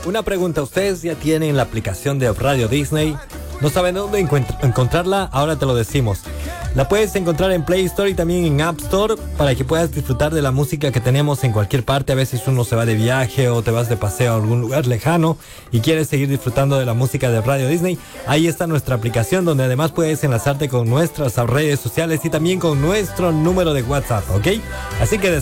Una pregunta, ¿ustedes ya tienen la aplicación de Radio Disney? ¿No saben dónde encontrarla? Ahora te lo decimos. La puedes encontrar en Play Store y también en App Store para que puedas disfrutar de la música que tenemos en cualquier parte. A veces uno se va de viaje o te vas de paseo a algún lugar lejano y quieres seguir disfrutando de la música de Radio Disney. Ahí está nuestra aplicación, donde además puedes enlazarte con nuestras redes sociales y también con nuestro número de WhatsApp, ¿ok? Así que